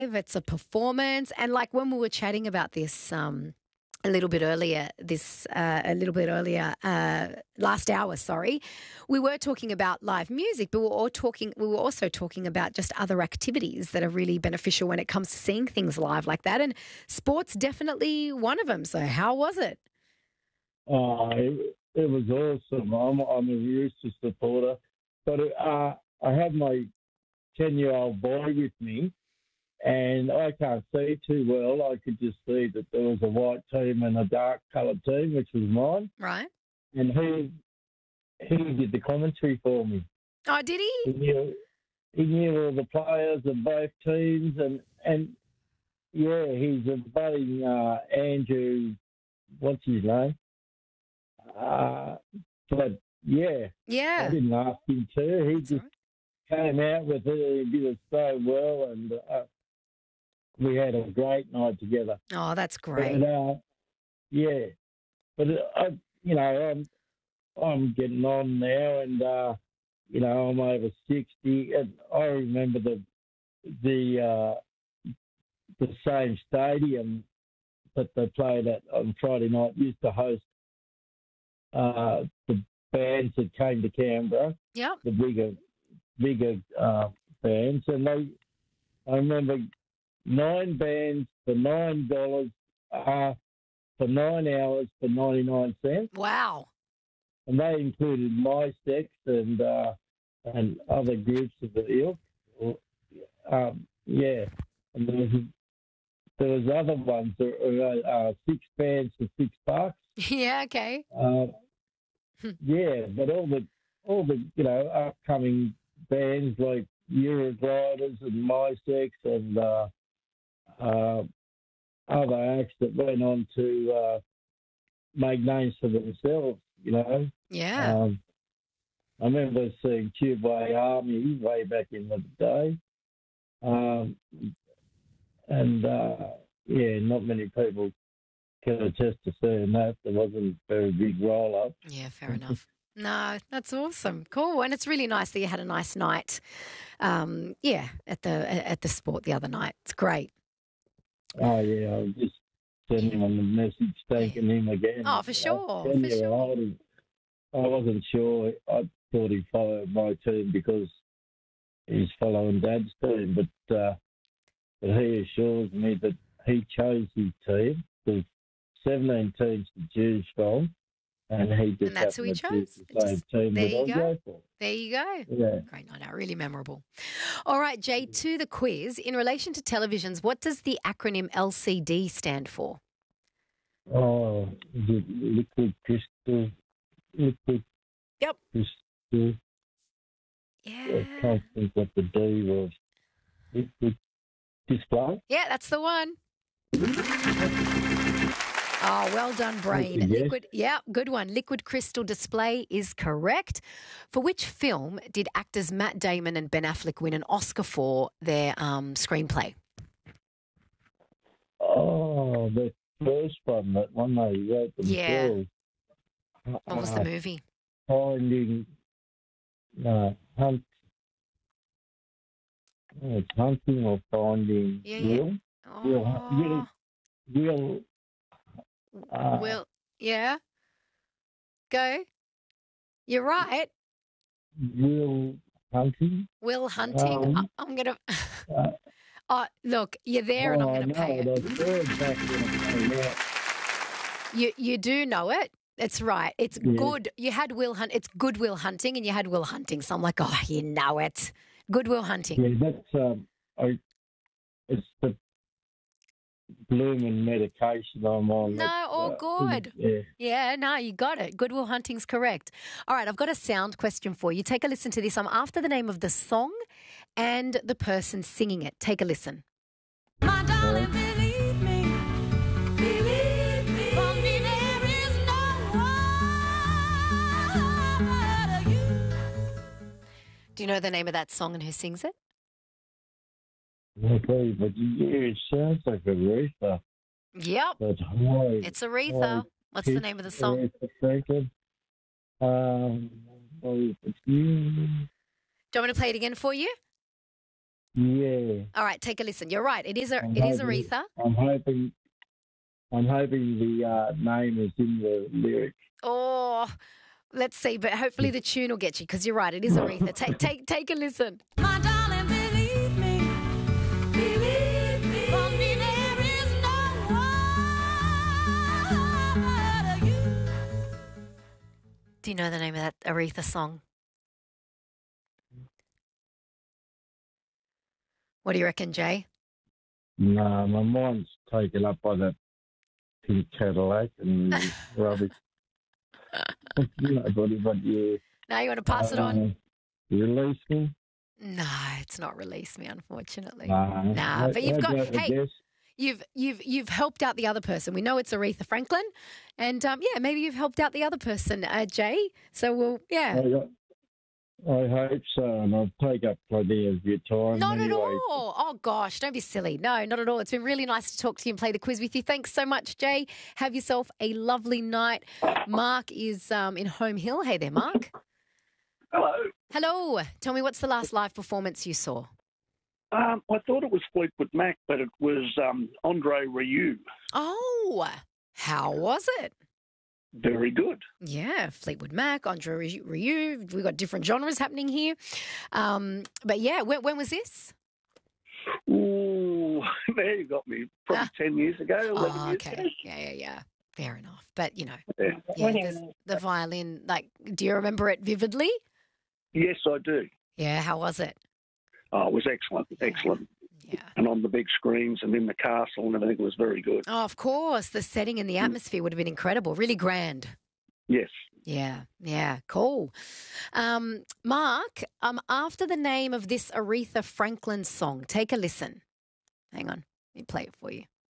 it's a performance. And like when we were chatting about this a little bit earlier, last hour, sorry, we were talking about live music, but we were also talking about just other activities that are really beneficial when it comes to seeing things live like that. And sports definitely one of them. So how was it? It was awesome. I'm a Roosters supporter, but I had my 10-year-old boy with me, and I can't see too well. I could just see that there was a white team and a dark coloured team, which was mine. Right. And he did the commentary for me. Oh, did he? He knew all the players of both teams, and yeah, he's a budding Andrew. What's his name? But yeah, Yeah. I didn't ask him to. He That's just came out with it. He did it so well, and we had a great night together. Oh, that's great. But, yeah, but I'm getting on now, and I'm over 60, and I remember the same stadium that they played at on Friday night used to host the bands that came to Canberra. Yep. The bigger bands, and I remember 9 bands for $9 for 9 hours for 99 cents. Wow. And they included My Sex and other groups of the ilk. Yeah, and there was other ones. There were 6 bands for $6. Yeah. Okay. Yeah, but all the upcoming bands like Eurogliders and My Sex and other acts that went on to make names for themselves. Yeah. I remember seeing Tubeway Army way back in the day, not many people can attest to seeing that. There wasn't a very big roll-up. Yeah, fair enough. No, that's awesome. Cool. And it's really nice that you had a nice night, at the sport the other night. It's great. Oh, yeah, I was just sending him a message, thanking him again. Oh, for sure. For sure. I wasn't sure. I thought he followed my team because he's following Dad's team, but he assures me that he chose his team. There's 17 teams to choose from, and he just that's who he chose. The same team there that you I go. go for. There you go. Yeah. Great night out. Really memorable. All right, Jay, to the quiz. In relation to televisions, what does the acronym LCD stand for? Oh, is it liquid crystal? Liquid Yep. crystal. Yeah. I can't think what the D was. Liquid display? Yeah, that's the one. Oh, well done, brain. Yes. Liquid, yeah, good one. Liquid crystal display is correct. For which film did actors Matt Damon and Ben Affleck win an Oscar for their screenplay? Oh, the first one, that one they wrote themselves. Yeah. What was the movie? Finding, it's hunting or finding. Yeah. Will. Will, yeah. Go. You're right. Will Hunting. Will Hunting. I'm going to... Oh, look, you're there and I'm going to pay it. You do know it. It's right. It's good. You had Will Hunt. It's Good Will Hunting, and you had Will Hunting. So I'm like, oh, you know it. Good Will Hunting. Yeah, that's it's the blooming medication I'm on. No, all good. Yeah, no, you got it. Good Will Hunting's correct. All right, I've got a sound question for you. Take a listen to this. I'm after the name of the song and the person singing it. Take a listen. My darling, believe me, for me there is no other you. Do you know the name of that song and who sings it? Okay, but it sounds like Aretha. Yep. But why? It's Aretha. What's the name of the song? It's you. Do you want me to play it again for you? Yeah. All right, take a listen. You're right. It is I'm Aretha. hoping the name is in the lyric. Oh, let's see. But hopefully the tune will get you because you're right. It is Aretha. Take a listen. My darling, believe me. Believe me. For me, there is no one but you. Do you know the name of that Aretha song? What do you reckon, Jay? No, my mind's taken up by that pink Cadillac and rubbish. Nobody but you. Now you want to pass it on? Release me? No, it's not Release Me, unfortunately. Nah. But you've got I guess. you've helped out the other person. We know it's Aretha Franklin, and maybe you've helped out the other person, Jay. So I hope so, and I'll take up plenty of your time. Not at anyway. all. Oh gosh, don't be silly. No, not at all. It's been really nice to talk to you and play the quiz with you. Thanks so much, Jay. Have yourself a lovely night. Mark is in Home Hill. Hey there, Mark. Hello. Hello. Tell me, what's the last live performance you saw? I thought it was Fleetwood Mac, but it was Andre Rieu. Oh, how was it? Very good. Yeah, Fleetwood Mac, Andre Rieu. We've got different genres happening here. But yeah, when was this? Ooh, there you got me. Probably 10 years ago, 11 Oh, years okay. ago. Yeah. Fair enough. But, Yeah. there's the violin. Like, do you remember it vividly? Yes, I do. Yeah, how was it? Oh, it was excellent. Excellent. Yeah. And on the big screens and in the castle and everything, it was very good. Oh, of course. The setting and the atmosphere would have been incredible. Really grand. Yes. Yeah, cool. Mark, after the name of this Aretha Franklin song, take a listen. Hang on, let me play it for you.